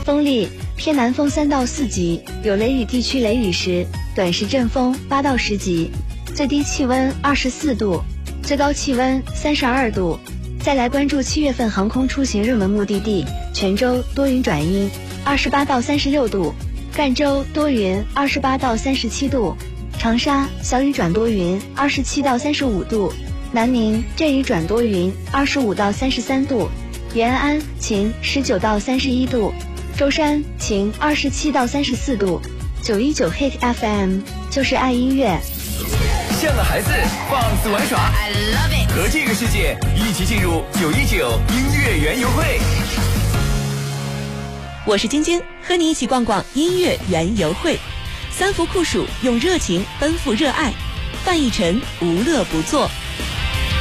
风力偏南风3到4级，有雷雨地区雷雨时，短时阵风8到10级，最低气温24度，最高气温32度。再来关注7月份航空出行热门目的地：泉州多云转阴，28到36度；赣州多云，28到37度；长沙小雨转多云，27到35度；南宁阵雨转多云，25到33度；延安晴，19到31度；舟山晴，27到34度。919 Hit FM 就是爱音乐。 像个孩子放肆玩耍，和这个世界一起进入919音乐园游会。 我是晶晶，和你一起逛逛音乐园游会。三伏酷暑，用热情奔赴热爱。范逸臣无乐不作。